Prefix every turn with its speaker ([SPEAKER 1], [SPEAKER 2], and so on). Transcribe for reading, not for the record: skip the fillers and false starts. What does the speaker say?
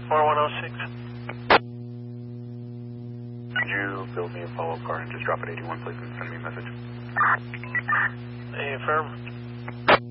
[SPEAKER 1] 4106.
[SPEAKER 2] Could you build me a follow-up car and just drop at 81, please, and send me a message?
[SPEAKER 1] Affirm.